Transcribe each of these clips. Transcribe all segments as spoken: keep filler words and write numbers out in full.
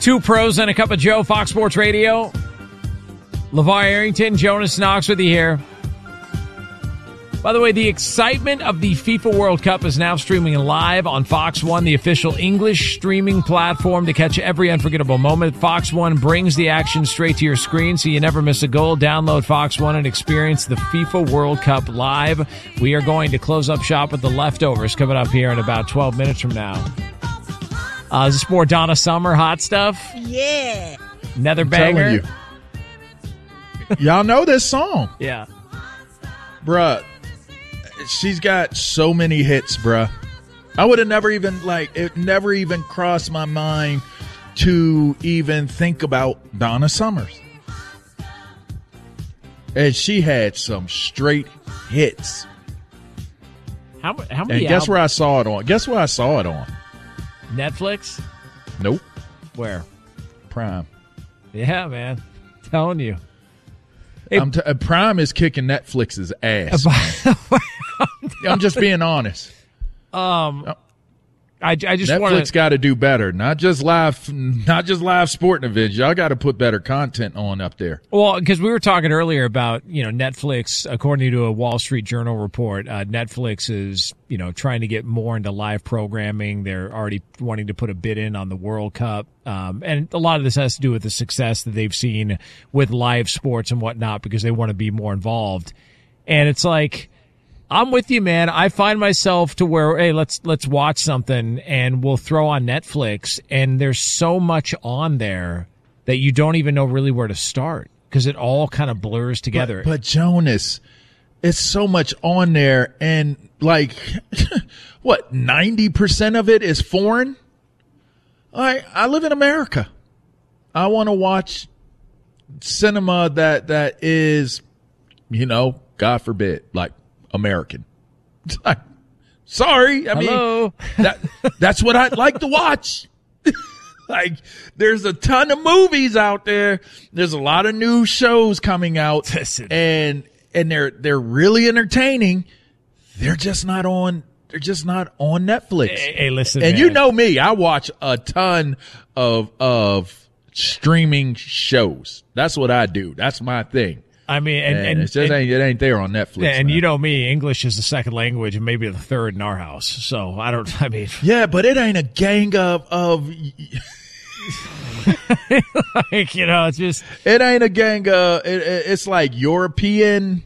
Two pros and a cup of Joe, Fox Sports Radio. LeVar Arrington, Jonas Knox with you here. By the way, the excitement of the FIFA World Cup is now streaming live on Fox One, the official English streaming platform to catch every unforgettable moment. Fox One brings the action straight to your screen so you never miss a goal. Download Fox One and experience the FIFA World Cup live. We are going to close up shop with the leftovers coming up here in about twelve minutes from now. Uh, is this more Donna Summer hot stuff? Yeah. Another banger? You. Y'all know this song. Yeah. Bruh. She's got so many hits, bruh. I would have never even, like, it never even crossed my mind to even think about Donna Summers. And she had some straight hits. How, how many And guess albums? where I saw it on? Guess where I saw it on? Netflix? Nope. Where? Prime. Yeah, man. Telling you. Hey, I'm t- uh, Prime is kicking Netflix's ass. I'm just being honest. Um, I, I just Netflix want to got to do better. Not just live, not just live sporting events. Y'all got to put better content on up there. Well, because we were talking earlier about, you know, Netflix, according to a Wall Street Journal report, uh, Netflix is, you know, trying to get more into live programming. They're already wanting to put a bid in on the World Cup. Um, and a lot of this has to do with the success that they've seen with live sports and whatnot because they want to be more involved. And it's like, I'm with you, man. I find myself to where, hey, let's let's watch something, and we'll throw on Netflix, and there's so much on there that you don't even know really where to start because it all kind of blurs together. But, but Jonas, it's so much on there, and like, what, ninety percent of it is foreign? I I live in America. I want to watch cinema that that is, you know, God forbid, like, American. Sorry. I Hello. mean, that that's what I'd like to watch. Like, there's a ton of movies out there. There's a lot of new shows coming out. Listen. and and they're they're really entertaining. They're just not on they're just not on Netflix. Hey, hey, listen, and man. you know me, I watch a ton of of streaming shows. That's what I do. That's my thing. I mean, and, And, and, it just and, ain't it ain't there on Netflix. and man. you know me, English is the second language and maybe the third in our house. So I don't, I mean. Yeah, but it ain't a gang of, of like, you know, it's just. it ain't a gang of, it, it- it's like European,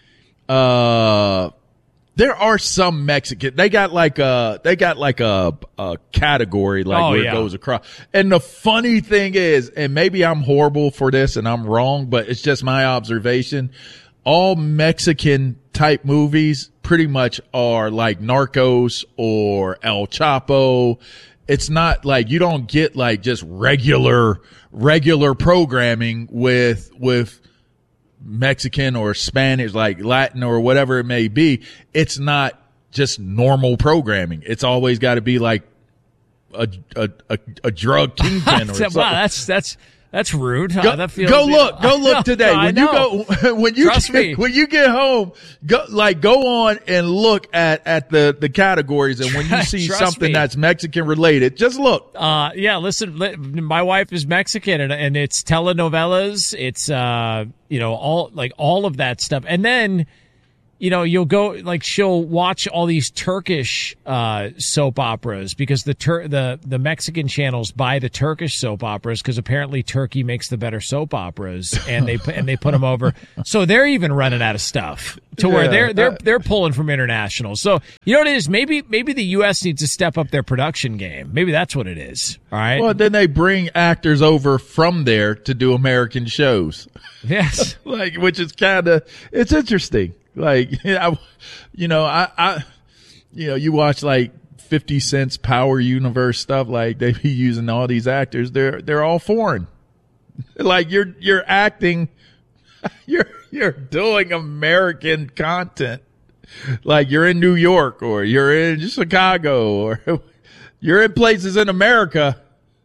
uh, there are some Mexican, they got like a, they got like a, a category like Oh, where yeah. it goes across. And the funny thing is, and maybe I'm horrible for this and I'm wrong, but it's just my observation. All Mexican type movies pretty much are like Narcos or El Chapo. It's not like you don't get like just regular, regular programming with, with Mexican or Spanish, like Latin or whatever it may be. It's not just normal programming. It's always got to be like a, a, a, a drug kingpin or wow, something. that's, that's, that's rude. Huh? Go, that feels, go look, go look today. I When you know. go, when you Trust get, me. when you get home, go like go on and look at at the the categories, and when you see Trust something me. that's Mexican related, just look. Uh, yeah, listen, li- my wife is Mexican and, and it's telenovelas. It's, uh, you know, all, like all of that stuff. And then, you know, you'll go, like, she'll watch all these Turkish, uh, soap operas because the Tur- the, the Mexican channels buy the Turkish soap operas because apparently Turkey makes the better soap operas and they, put and they put them over. So they're even running out of stuff to where Yeah, they're, they're, uh, they're pulling from international. So, you know what it is? Maybe, maybe the U S needs to step up their production game. Maybe that's what it is. All right. Well, then they bring actors over from there to do American shows, Yes. like which is kind of it's interesting. Like, I, you know, I, I, you know, you watch like fifty Cent's Power Universe stuff. Like they be using all these actors. They're they're all foreign. Like you're you're acting, you're you're doing American content. Like you're in New York or you're in Chicago or you're in places in America.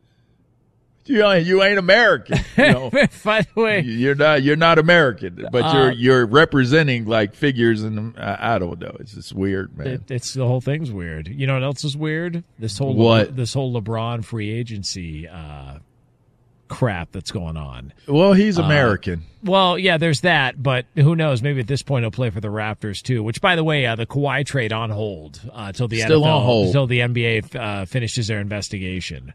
You ain't, you ain't American. You know? By the way, You're not you're not American, but Uh, you're you're representing like figures in I, I don't know. It's just weird, man. it, it's the whole thing's weird. You know what else is weird? This whole What? this whole LeBron free agency uh, crap that's going on. Well, he's American. Uh, well, yeah, there's that, but who knows? Maybe at this point he'll play for the Raptors too. Which, by the way, uh, the Kawhi trade on hold uh, till the Still N F L, on hold until the N B A uh, finishes their investigation.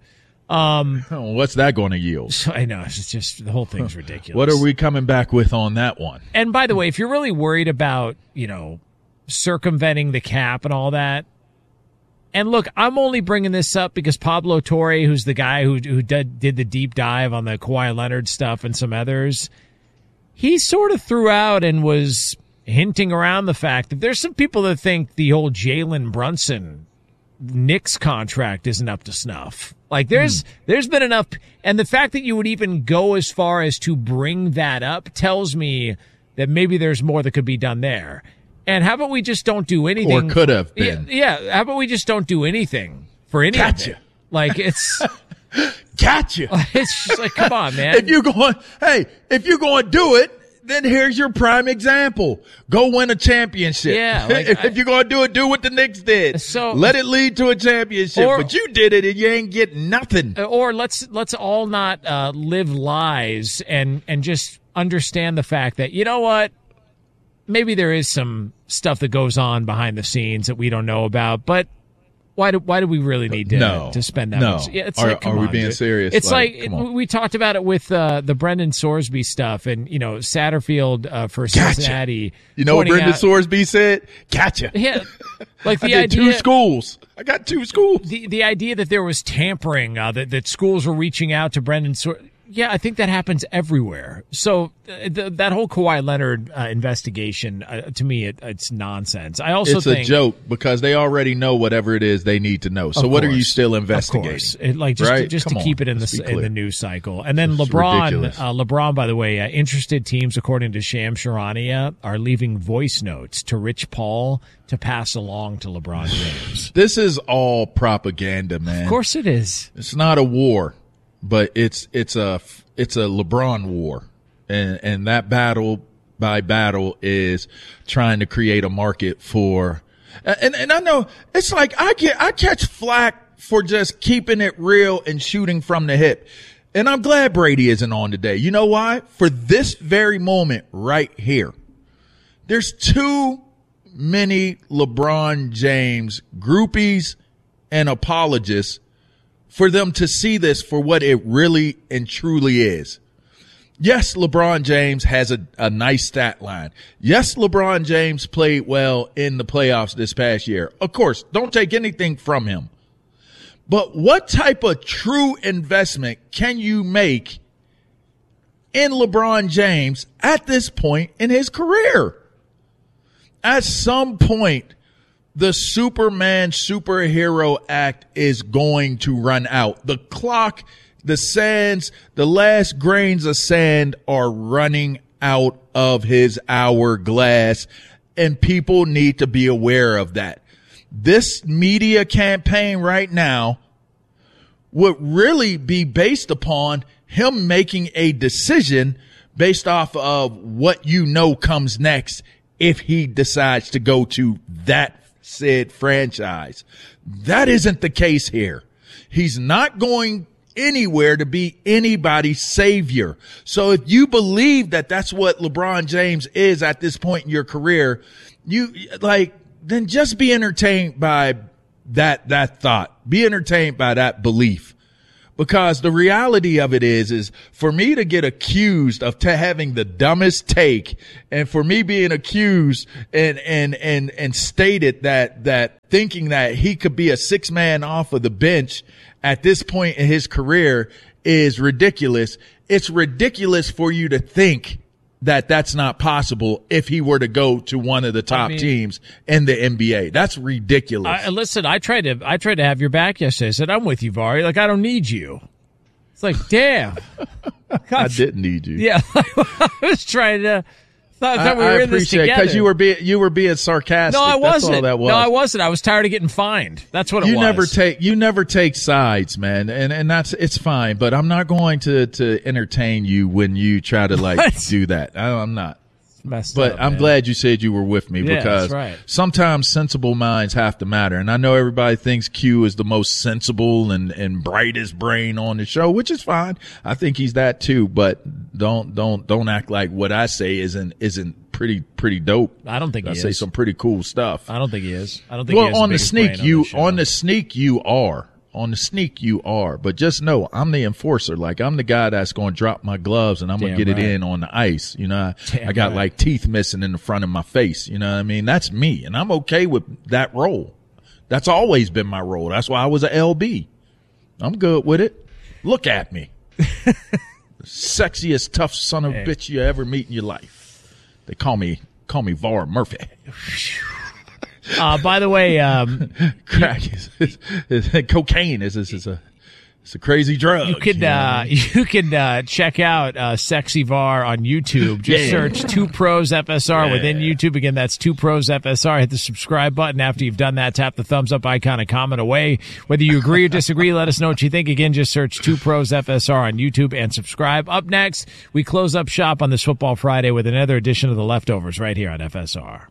Um, oh, what's that going to yield? I know, it's just the whole thing's ridiculous. What are we coming back with on that one? And by the way, if you're really worried about, you know, circumventing the cap and all that, and look, I'm only bringing this up because Pablo Torre, who's the guy who who did, did the deep dive on the Kawhi Leonard stuff and some others, he sort of threw out and was hinting around the fact that there's some people that think the old Jalen Brunson Knicks contract isn't up to snuff. Like there's hmm. there's been enough, and the fact that you would even go as far as to bring that up tells me that maybe there's more that could be done there. And how about we just don't do anything? Or could have been. Yeah, yeah, how about we just don't do anything for any gotcha. of it? Like it's gotcha. It's just like, come on, man. If you're going, hey, if you're going to do it, then here's your prime example. Go win a championship. Yeah. Like, if I, you're going to do it, do what the Knicks did. So let it lead to a championship. Or, but you did it and you ain't getting nothing. Or let's let's all not uh, live lies and and just understand the fact that, you know what? Maybe there is some stuff that goes on behind the scenes that we don't know about, but why do why do we really need to no, to spend that no. much? Yeah, it's are like, come are we on, being dude. serious? It's like, like, like we talked about it with uh, the Brendan Sorsby stuff, and you know Satterfield uh, for gotcha. Cincinnati. You know what Brendan out, Sorsby said? Gotcha. Yeah, like the I did idea, two schools. I got two schools. The the idea that there was tampering, uh, that that schools were reaching out to Brendan Sorsby. Yeah, I think that happens everywhere. So uh, th- that whole Kawhi Leonard uh, investigation, uh, to me, it, it's nonsense. I also it's think it's a joke because they already know whatever it is they need to know. So what course, are you still investigating? Of course. It, like just right? to, just Come to keep on, it in the in the news cycle. And then it's LeBron, uh, LeBron, by the way, uh, interested teams, according to Shams Charania, are leaving voice notes to Rich Paul to pass along to LeBron James. This is all propaganda, man. Of course, it is. It's not a war, but it's it's a it's a LeBron war, and and that battle by battle is trying to create a market for. And and I know it's like I get I catch flack for just keeping it real and shooting from the hip, and I'm glad Brady isn't on today. You know why? For this very moment right here, there's too many LeBron James groupies and apologists for them to see this for what it really and truly is. Yes, LeBron James has a, a nice stat line. Yes, LeBron James played well in the playoffs this past year. Of course, don't take anything from him. But what type of true investment can you make in LeBron James at this point in his career? At some point, the Superman superhero act is going to run out. The clock, the sands, the last grains of sand are running out of his hourglass, and people need to be aware of that. This media campaign right now would really be based upon him making a decision based off of what you know comes next if he decides to go to that said franchise. That isn't the case here. He's not going anywhere to be anybody's savior. So if you believe that that's what LeBron James is at this point in your career, you like, then just be entertained by that, that thought. Be entertained by that belief. Because the reality of it is, is for me to get accused of t- having the dumbest take, and for me being accused and, and, and, and stated that, that thinking that he could be a six man off of the bench at this point in his career is ridiculous. It's ridiculous for you to think that that's not possible if he were to go to one of the top I mean, teams in the N B A. That's ridiculous. I, listen, I tried to I tried to have your back yesterday. I said, I'm with you, Vari. Like, I don't need you. It's like, damn. I didn't need you. Yeah. I was trying to thought, thought we were I in this appreciate together. because you were being you were being sarcastic. No, I wasn't. That's all that was. No, I wasn't. I was tired of getting fined. That's what it you was. You never take you never take sides, man, and and that's it's fine. But I'm not going to to entertain you when you try to like What? do that. I, I'm not. messed but up. I'm man. glad you said you were with me Yeah, because that's right. sometimes sensible minds have to matter. And I know everybody thinks Q is the most sensible and, and brightest brain on the show, which is fine. I think he's that too. But don't don't don't act like what I say isn't isn't pretty pretty dope. I don't think I he say is. some pretty cool stuff. I don't think he is. I don't think. Well, he has on the, the biggest sneak, brain on you the show. on the sneak you are. On the sneak, you are. But just know, I'm the enforcer. Like, I'm the guy that's going to drop my gloves and I'm going to Damn get right. it in on the ice. You know, Damn I got right. like teeth missing in the front of my face. You know what I mean? That's me. And I'm okay with that role. That's always been my role. That's why I was a L B. I'm good with it. Look at me. The sexiest, tough son of a Hey. bitch you ever meet in your life. They call me, call me Var Murphy. Uh, by the way, um, Crack is, is, is cocaine is, is, is a it's a crazy drug. you could know what I uh, mean? you can uh, check out uh, Sexy Var on YouTube. Just Yeah. search Two Pros F S R Yeah. within YouTube. Again, that's Two Pros F S R. Hit the subscribe button. After you've done that, tap the thumbs up icon and comment away. Whether you agree or disagree, let us know what you think. Again, just search Two Pros F S R on YouTube and subscribe. Up next, we close up shop on this Football Friday with another edition of The Leftovers right here on F S R.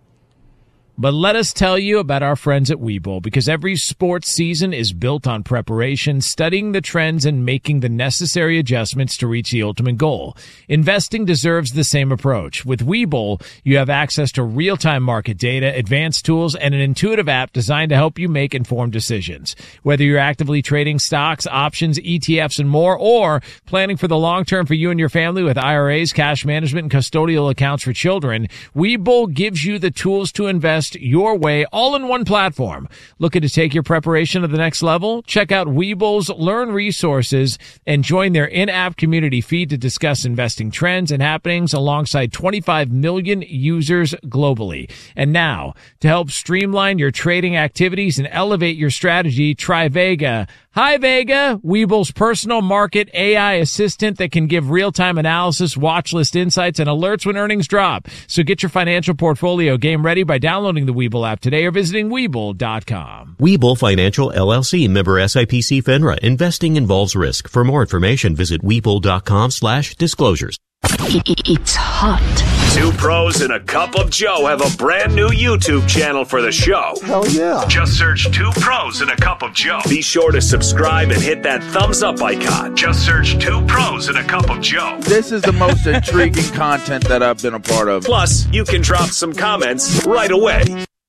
But let us tell you about our friends at Webull, because every sports season is built on preparation, studying the trends, and making the necessary adjustments to reach the ultimate goal. Investing deserves the same approach. With Webull, you have access to real-time market data, advanced tools, and an intuitive app designed to help you make informed decisions. Whether you're actively trading stocks, options, E T Fs, and more, or planning for the long term for you and your family with I R As, cash management, and custodial accounts for children, Webull gives you the tools to invest your way, all in one platform. Looking to take your preparation to the next level? Check out Webull's Learn Resources and join their in-app community feed to discuss investing trends and happenings alongside twenty-five million users globally. And now, to help streamline your trading activities and elevate your strategy, try Vega. Hi, Vega, Webull's personal market A I assistant that can give real-time analysis, watch list insights, and alerts when earnings drop. So get your financial portfolio game ready by downloading the Webull app today or visiting Webull dot com. Webull Financial, L L C, member S I P C FINRA. Investing involves risk. For more information, visit Webull dot com slash disclosures. It's hot. Two pros and a cup of Joe have a brand new YouTube channel for the show. Hell yeah. Just search Two Pros and a Cup of Joe. Be sure to subscribe and hit that thumbs up icon. Just search Two Pros and a Cup of Joe. This is the most intriguing content that I've been a part of. Plus, you can drop some comments right away.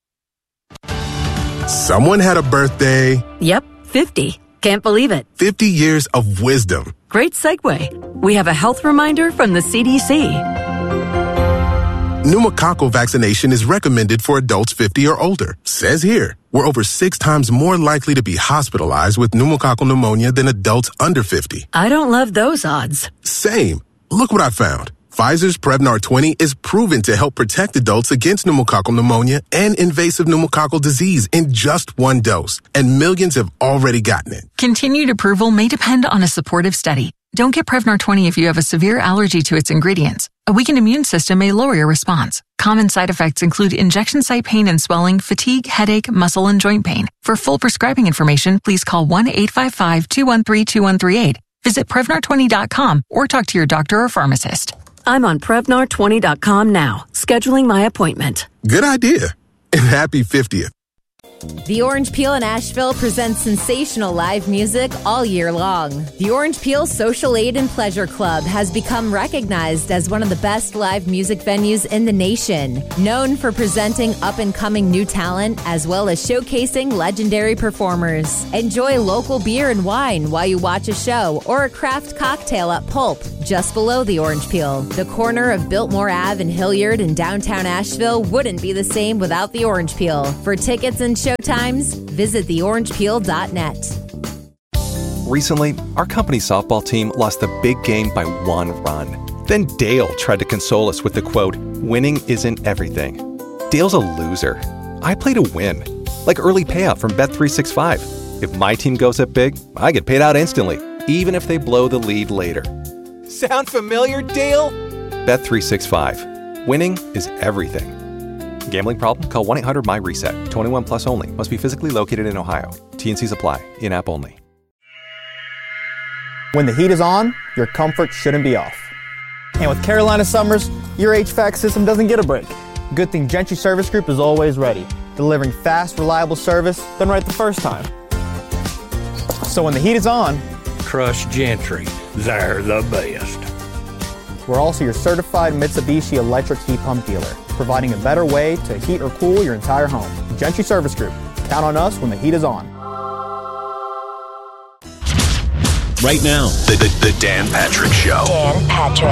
Someone had a birthday. Yep, fifty. Can't believe it. fifty years of wisdom. Great segue. We have a health reminder from the C D C. Pneumococcal vaccination is recommended for adults fifty or older. Says here, we're over six times more likely to be hospitalized with pneumococcal pneumonia than adults under fifty. I don't love those odds. Same. Look what I found. Pfizer's Prevnar twenty is proven to help protect adults against pneumococcal pneumonia and invasive pneumococcal disease in just one dose, and millions have already gotten it. Continued approval may depend on a supportive study. Don't get Prevnar twenty if you have a severe allergy to its ingredients. A weakened immune system may lower your response. Common side effects include injection site pain and swelling, fatigue, headache, muscle, and joint pain. For full prescribing information, please call one eight five five, two one three, two one three eight. Visit Prevnar twenty dot com or talk to your doctor or pharmacist. I'm on Prevnar twenty dot com now, scheduling my appointment. Good idea. And happy fiftieth. The Orange Peel in Asheville presents sensational live music all year long. The Orange Peel Social Aid and Pleasure Club has become recognized as one of the best live music venues in the nation. Known for presenting up-and-coming new talent as well as showcasing legendary performers. Enjoy local beer and wine while you watch a show or a craft cocktail at Pulp, just below the Orange Peel. The corner of Biltmore Avenue and Hilliard in downtown Asheville wouldn't be the same without the Orange Peel. For tickets and show times, visit the orange peel dot net. Recently, our company's softball team lost the big game by one run. Then Dale tried to console us with the quote, "Winning isn't everything." Dale's a loser. I play to win. Like early payout from Bet three sixty-five. If my team goes up big, I get paid out instantly, even if they blow the lead later. Sound familiar, Dale? Bet three sixty-five. Winning is everything. Gambling problem? Call one eight hundred M Y reset. twenty-one plus only. Must be physically located in Ohio. T N Cs apply. In-app only. When the heat is on, your comfort shouldn't be off. And with Carolina summers, your H V A C system doesn't get a break. Good thing Gentry Service Group is always ready, delivering fast, reliable service done right the first time. So when the heat is on, trust Gentry. They're the best. We're also your certified Mitsubishi electric heat pump dealer, providing a better way to heat or cool your entire home. Gentry Service Group. Count on us when the heat is on. Right now, the, the, the Dan Patrick Show. Dan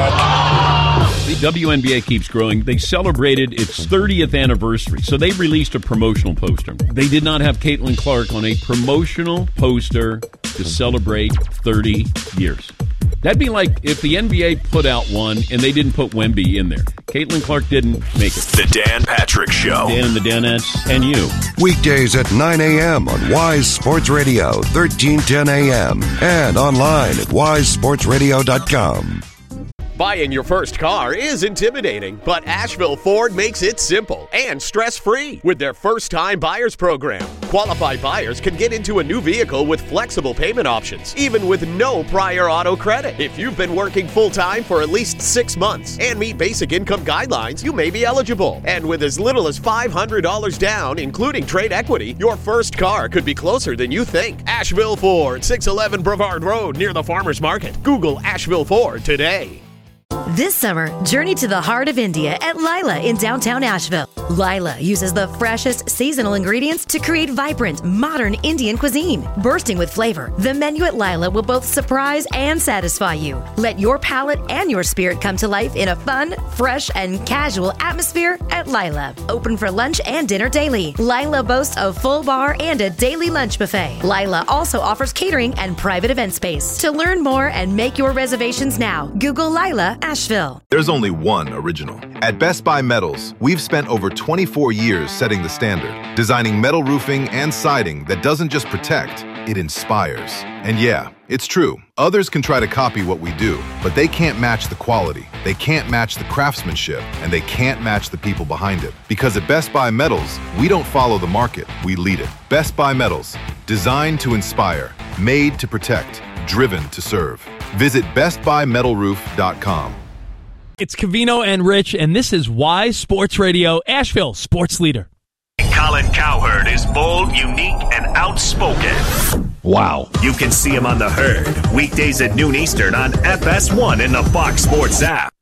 Patrick. The W N B A keeps growing. They celebrated its thirtieth anniversary, so they released a promotional poster. They did not have Caitlin Clark on a promotional poster to celebrate thirty years. That'd be like if the N B A put out one and they didn't put Wemby in there. Caitlin Clark didn't make it. The Dan Patrick Show. Dan and the Danettes and you. Weekdays at nine a.m. on Wise Sports Radio, thirteen ten a.m. and online at wise sports radio dot com. Buying your first car is intimidating, but Asheville Ford makes it simple and stress-free with their first-time buyers program. Qualified buyers can get into a new vehicle with flexible payment options, even with no prior auto credit. If you've been working full-time for at least six months and meet basic income guidelines, you may be eligible. And with as little as five hundred dollars down, including trade equity, your first car could be closer than you think. Asheville Ford, six eleven Brevard Road near the Farmers Market. Google Asheville Ford today. This summer, journey to the heart of India at Lila in downtown Asheville. Lila uses the freshest seasonal ingredients to create vibrant, modern Indian cuisine. Bursting with flavor, the menu at Lila will both surprise and satisfy you. Let your palate and your spirit come to life in a fun, fresh, and casual atmosphere at Lila. Open for lunch and dinner daily. Lila boasts a full bar and a daily lunch buffet. Lila also offers catering and private event space. To learn more and make your reservations now, Google Lila Asheville. There's only one original. At Best Buy Metals, we've spent over twenty-four years setting the standard, designing metal roofing and siding that doesn't just protect, it inspires. And yeah, it's true. Others can try to copy what we do, but they can't match the quality, they can't match the craftsmanship, and they can't match the people behind it. Because at Best Buy Metals, we don't follow the market, we lead it. Best Buy Metals, designed to inspire, made to protect, driven to serve. Visit best buy metal roof dot com. It's Covino and Rich, and this is Wise Sports Radio, Asheville Sports Leader. Colin Cowherd is bold, unique, and outspoken. Wow. You can see him on The Herd, weekdays at noon Eastern on F S one and the Fox Sports app.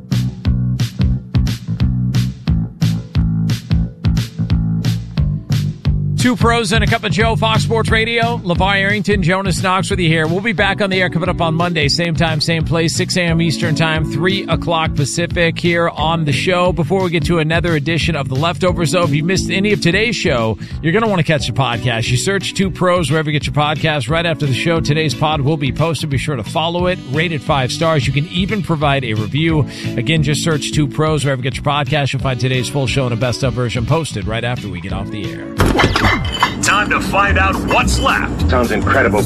Two pros and a cup of Joe, Fox Sports Radio. LeVar Arrington, Jonas Knox with you here. We'll be back on the air coming up on Monday. Same time, same place, six a.m. Eastern time, three o'clock Pacific here on the show. Before we get to another edition of The Leftovers, though, if you missed any of today's show, you're going to want to catch the podcast. You search Two Pros wherever you get your podcast. Right after the show, today's pod will be posted. Be sure to follow it. Rate it five stars. You can even provide a review. Again, just search Two Pros wherever you get your podcast. You'll find today's full show and a best-of version posted right after we get off the air. Time to find out what's left. Sounds incredible.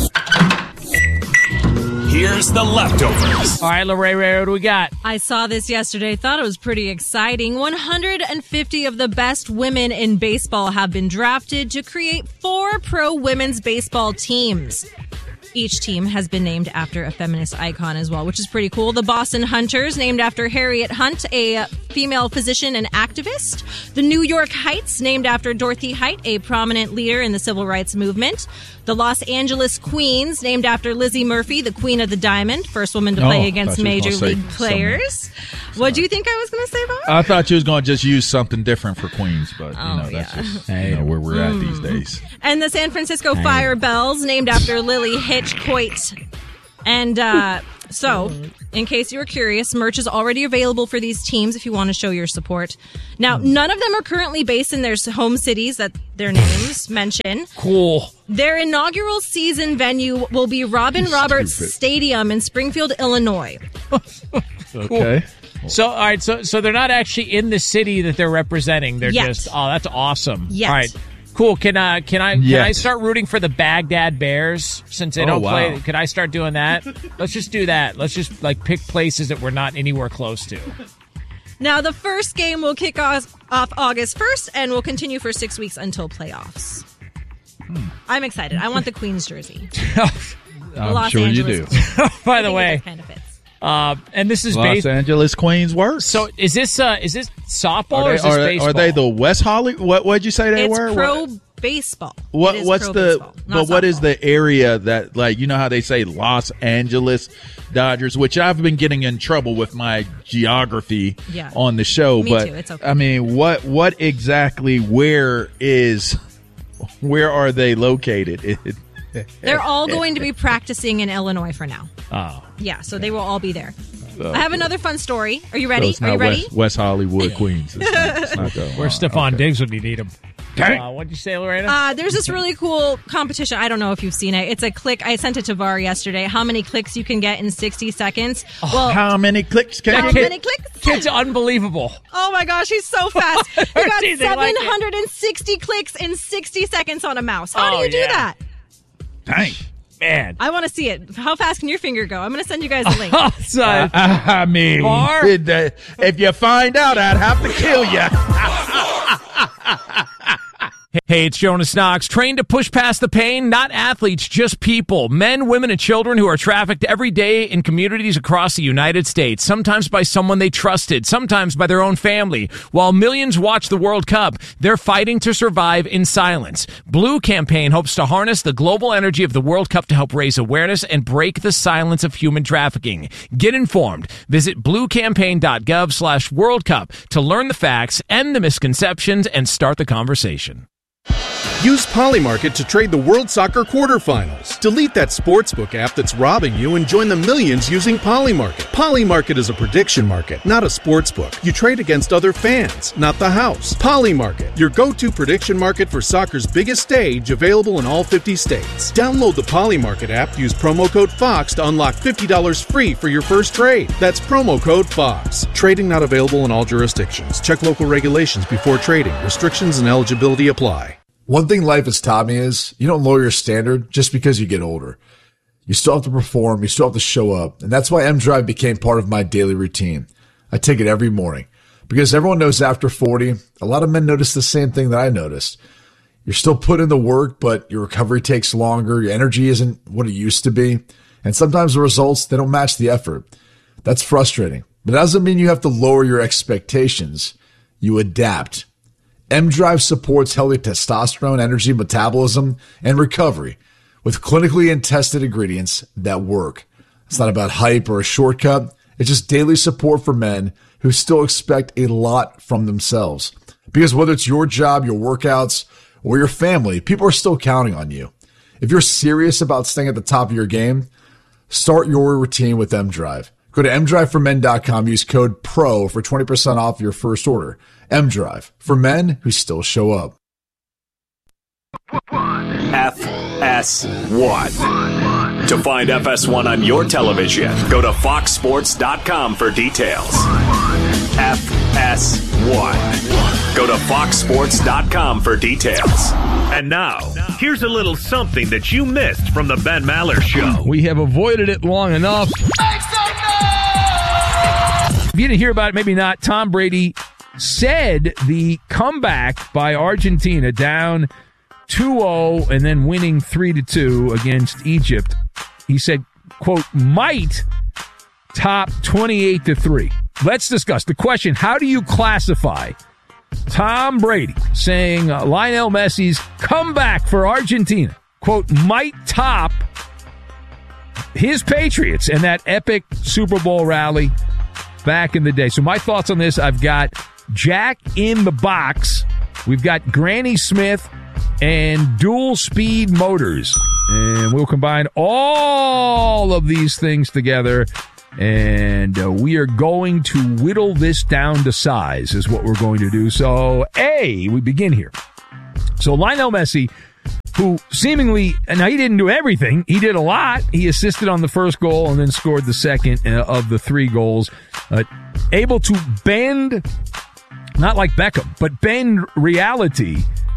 Here's the leftovers. All right, Lorraine, what do we got? I saw this yesterday. Thought it was pretty exciting. one hundred fifty of the best women in baseball have been drafted to create four pro women's baseball teams. Each team has been named after a feminist icon as well, which is pretty cool. The Boston Hunters, named after Harriet Hunt, a female physician and activist. The New York Heights, named after Dorothy Height, a prominent leader in the civil rights movement. The Los Angeles Queens, named after Lizzie Murphy, the Queen of the Diamond, first woman to play oh, against major league players. What do you think I was going to say, Bob? I thought you was going to just use something different for Queens, but you oh, know that's yeah. just you know, where we're at mm. these days. And the San Francisco Fire Bells, named after Lily Hitchcoit. And uh, so, in case you were curious, merch is already available for these teams if you want to show your support. Now, none of them are currently based in their home cities that their names mention. Cool. Their inaugural season venue will be Robin Roberts Stupid. Stadium in Springfield, Illinois. Okay. So, all right, so so they're not actually in the city that they're representing. They're Yet. just, oh, that's awesome. Yet. All right. Cool. Can uh, can I can Yet. I start rooting for the Baghdad Bears since they Oh, don't wow. play? Can I start doing that? Let's just do that. Let's just like pick places that we're not anywhere close to. Now, the first game will kick off, off August first and will continue for six weeks until playoffs. Hmm. I'm excited. I want the Queen's jersey. I'm Los sure Angeles you do. By the way, kind of fits. Uh, and this is Los based, Angeles Queens works. So is this uh, is this softball Are or they, is this are, baseball? are they the West Hollywood? What would you say they it's were? pro What, baseball. what It is what's pro the? baseball, But not what softball. is the area that, like, you know how they say Los Angeles Dodgers, which I've been getting in trouble with my geography Yeah. on the show. Me but too, it's okay. I mean, what what exactly? Where is? Where are they located? They're all going to be practicing in Illinois for now. Oh. Yeah, so they will all be there. Oh, I have another fun story. Are you So ready? it's Are you not ready? West, West Hollywood, Queens. It's not, it's not that Where's one. Stephon Okay. Diggs when you need him? Dang. Uh, what'd you say, Lorena? Uh, there's this really cool competition. I don't know if you've seen it. It's a click. I sent it to Var yesterday. How many clicks you can get in sixty seconds? Well, How many clicks can how you get? many clicks? Kid's unbelievable. Oh my gosh, he's so fast. He got anything like it. seven hundred sixty clicks in sixty seconds on a mouse. How Oh, do you do yeah. that? Dang. Man. I want to see it. How fast can your finger go? I'm going to send you guys a link. So, I, I mean, Var? did, uh, if you find out, I'd have to kill you. Hey, it's Jonas Knox. Trained to push past the pain? Not athletes, just people. Men, women, and children who are trafficked every day in communities across the United States. Sometimes by someone they trusted, sometimes by their own family. While millions watch the World Cup, they're fighting to survive in silence. Blue Campaign hopes to harness the global energy of the World Cup to help raise awareness and break the silence of human trafficking. Get informed. Visit bluecampaign.gov slash World Cup to learn the facts, end the misconceptions, and start the conversation. Use Polymarket to trade the World Soccer quarterfinals. Delete that sportsbook app that's robbing you and join the millions using Polymarket. Polymarket is a prediction market, not a sportsbook. You trade against other fans, not the house. Polymarket, your go-to prediction market for soccer's biggest stage, available in all fifty states. Download the Polymarket app, use promo code FOX to unlock fifty dollars free for your first trade. That's promo code FOX. Trading not available in all jurisdictions. Check local regulations before trading. Restrictions and eligibility apply. One thing life has taught me is you don't lower your standard just because you get older. You still have to perform. You still have to show up. And that's why M-Drive became part of my daily routine. I take it every morning because everyone knows after forty, a lot of men notice the same thing that I noticed. You're still putting in the work, but your recovery takes longer. Your energy isn't what it used to be. And sometimes the results, they don't match the effort. That's frustrating. But it doesn't mean you have to lower your expectations. You adapt. M-Drive supports healthy testosterone, energy, metabolism, and recovery with clinically and tested ingredients that work. It's not about hype or a shortcut. It's just daily support for men who still expect a lot from themselves. Because whether it's your job, your workouts, or your family, people are still counting on you. If you're serious about staying at the top of your game, start your routine with M-Drive. Go to m drive for men dot com. Use code PRO for twenty percent off your first order. M-Drive, for men who still show up. F S one. To find F S one on your television, go to fox sports dot com for details. F S one. Go to fox sports dot com for details. And now, here's a little something that you missed from the Ben Maller Show. We have avoided it long enough. If you didn't hear about it, maybe not. Tom Brady said the comeback by Argentina down two oh and then winning three to two against Egypt, he said, quote, might top twenty-eight to three. Let's discuss the question, how do you classify Tom Brady saying uh, Lionel Messi's comeback for Argentina, quote, might top his Patriots and that epic Super Bowl rally back in the day. So my thoughts on this, I've got Jack in the box. We've got Granny Smith and dual speed motors. And we'll combine all of these things together. And uh, we are going to whittle this down to size is what we're going to do. So, A, we begin here. So Lionel Messi, who seemingly, now he didn't do everything. He did a lot. He assisted on the first goal and then scored the second uh, of the three goals. Uh, able to bend, not like Beckham, but bend reality